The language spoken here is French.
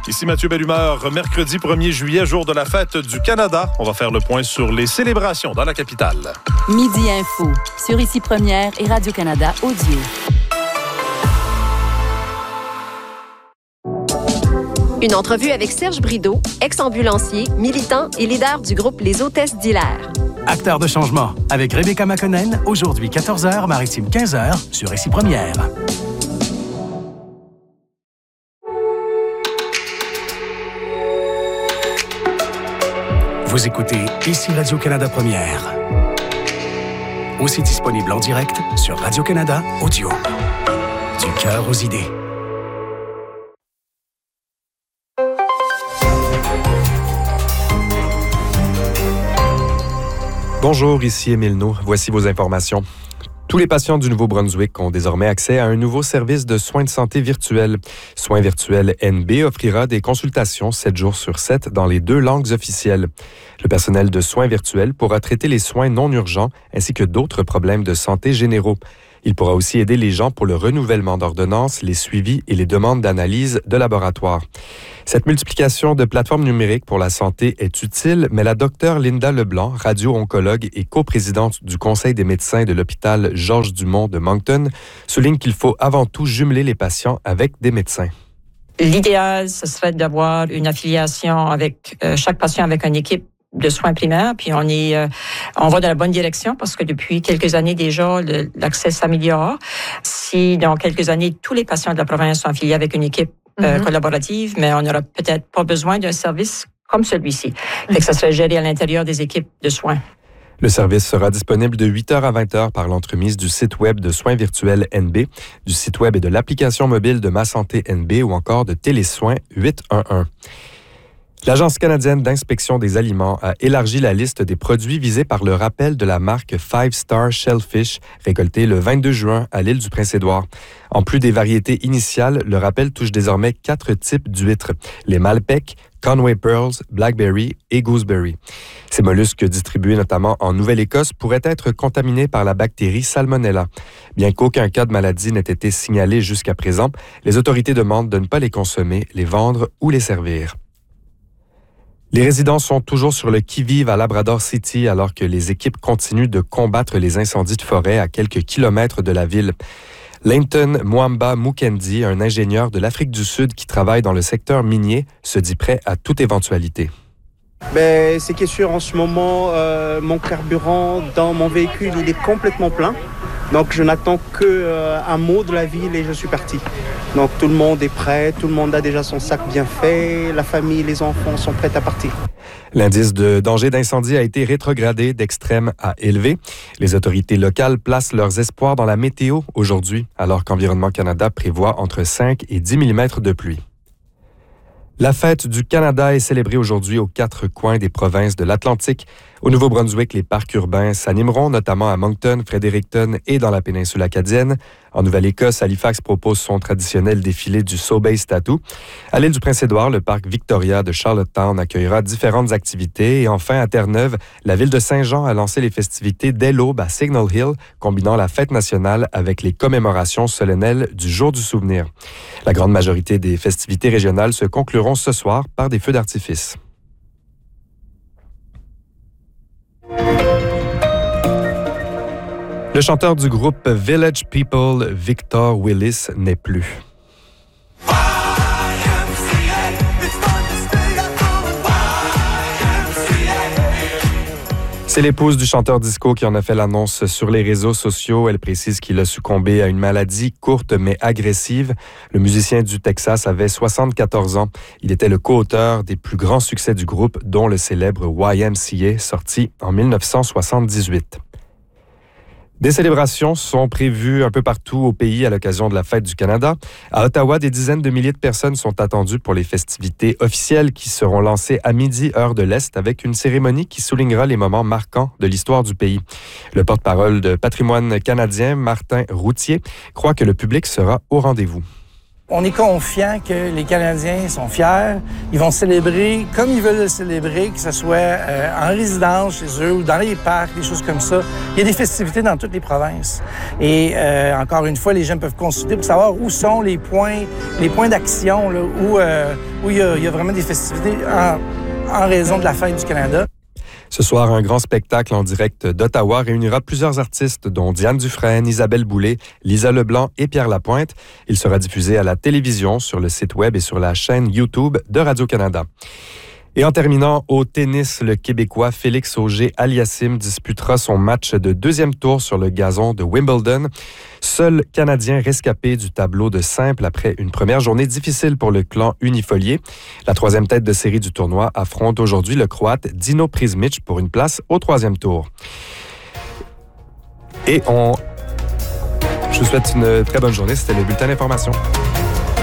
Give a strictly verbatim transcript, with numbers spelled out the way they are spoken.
Ici Mathieu Bellumeur, mercredi premier juillet, jour de la fête du Canada. On va faire le point sur les célébrations dans la capitale. Midi Info, sur Ici Première et Radio-Canada Audio. Une entrevue avec Serge Brideau, ex-ambulancier, militant et leader du groupe Les Hôtesses d'Hilaire. Acteur de changement, avec Rebecca McConnell, aujourd'hui quatorze heures, Maritime quinze heures, sur Ici Première. Vous écoutez Ici Radio-Canada Première. Aussi disponible en direct sur Radio-Canada Audio. Du cœur aux idées. Bonjour, ici Émile Nou. Voici vos informations. Tous les patients du Nouveau-Brunswick ont désormais accès à un nouveau service de soins de santé virtuels. Soins virtuels N B offrira des consultations sept jours sur sept dans les deux langues officielles. Le personnel de soins virtuels pourra traiter les soins non urgents ainsi que d'autres problèmes de santé généraux. Il pourra aussi aider les gens pour le renouvellement d'ordonnances, les suivis et les demandes d'analyse de laboratoire. Cette multiplication de plateformes numériques pour la santé est utile, mais la docteure Linda Leblanc, radio-oncologue et coprésidente du Conseil des médecins de l'hôpital Georges Dumont de Moncton, souligne qu'il faut avant tout jumeler les patients avec des médecins. L'idéal, ce serait d'avoir une affiliation avec euh, chaque patient avec une équipe de soins primaires, puis on est, euh, on va dans la bonne direction parce que depuis quelques années déjà, le, l'accès s'améliore. Si dans quelques années, tous les patients de la province sont affiliés avec une équipe euh, mm-hmm. collaborative, mais on n'aura peut-être pas besoin d'un service comme celui-ci. Mm-hmm. Fait que ça serait géré à l'intérieur des équipes de soins. Le service sera disponible de huit heures à vingt heures par l'entremise du site web de soins virtuels N B, du site web et de l'application mobile de Ma Santé N B ou encore de Télésoins huit un un. L'Agence canadienne d'inspection des aliments a élargi la liste des produits visés par le rappel de la marque Five Star Shellfish, récolté le vingt-deux juin à l'île du Prince-Édouard. En plus des variétés initiales, le rappel touche désormais quatre types d'huîtres, les Malpec, Conway Pearls, Blackberry et Gooseberry. Ces mollusques distribués notamment en Nouvelle-Écosse pourraient être contaminés par la bactérie Salmonella. Bien qu'aucun cas de maladie n'ait été signalé jusqu'à présent, les autorités demandent de ne pas les consommer, les vendre ou les servir. Les résidents sont toujours sur le qui-vive à Labrador City alors que les équipes continuent de combattre les incendies de forêt à quelques kilomètres de la ville. Leighton Mwamba Mukendi, un ingénieur de l'Afrique du Sud qui travaille dans le secteur minier, se dit prêt à toute éventualité. Ben, c'est qui est sûr, en ce moment, euh, mon carburant dans mon véhicule, il est complètement plein. Donc, je n'attends qu'un euh, mot de la ville et je suis parti. Donc, tout le monde est prêt, tout le monde a déjà son sac bien fait, la famille, les enfants sont prêts à partir. L'indice de danger d'incendie a été rétrogradé d'extrême à élevé. Les autorités locales placent leurs espoirs dans la météo aujourd'hui, alors qu'Environnement Canada prévoit entre cinq et dix millimètres de pluie. La fête du Canada est célébrée aujourd'hui aux quatre coins des provinces de l'Atlantique. Au Nouveau-Brunswick, les parcs urbains s'animeront, notamment à Moncton, Fredericton et dans la péninsule acadienne. En Nouvelle-Écosse, Halifax propose son traditionnel défilé du Sobeys Tattoo. À l'île du Prince-Édouard, le parc Victoria de Charlottetown accueillera différentes activités. Et enfin, à Terre-Neuve, la ville de Saint-Jean a lancé les festivités dès l'aube à Signal Hill, combinant la fête nationale avec les commémorations solennelles du Jour du souvenir. La grande majorité des festivités régionales se concluront ce soir par des feux d'artifice. Le chanteur du groupe Village People, Victor Willis, n'est plus. C'est l'épouse du chanteur disco qui en a fait l'annonce sur les réseaux sociaux. Elle précise qu'il a succombé à une maladie courte mais agressive. Le musicien du Texas avait soixante-quatorze ans. Il était le co-auteur des plus grands succès du groupe, dont le célèbre Y M C A, sorti en dix-neuf cent soixante-dix-huit. Des célébrations sont prévues un peu partout au pays à l'occasion de la Fête du Canada. À Ottawa, des dizaines de milliers de personnes sont attendues pour les festivités officielles qui seront lancées à midi, heure de l'Est, avec une cérémonie qui soulignera les moments marquants de l'histoire du pays. Le porte-parole de Patrimoine canadien, Martin Routier, croit que le public sera au rendez-vous. On est confiant que les Canadiens sont fiers. Ils vont célébrer comme ils veulent le célébrer, que ce soit euh, en résidence chez eux ou dans les parcs, des choses comme ça. Il y a des festivités dans toutes les provinces. Et euh, encore une fois, les gens peuvent consulter pour savoir où sont les points, les points d'action, là, où, euh, où il y a, il y a vraiment des festivités en, en raison de la fête du Canada. Ce soir, un grand spectacle en direct d'Ottawa réunira plusieurs artistes, dont Diane Dufresne, Isabelle Boulay, Lisa Leblanc et Pierre Lapointe. Il sera diffusé à la télévision, sur le site web et sur la chaîne YouTube de Radio-Canada. Et en terminant, au tennis, le Québécois Félix Auger-Aliassime disputera son match de deuxième tour sur le gazon de Wimbledon. Seul Canadien rescapé du tableau de simple après une première journée difficile pour le clan Unifolier. La troisième tête de série du tournoi affronte aujourd'hui le Croate Dino Prizmic pour une place au troisième tour. Et on... Je vous souhaite une très bonne journée. C'était le bulletin d'information.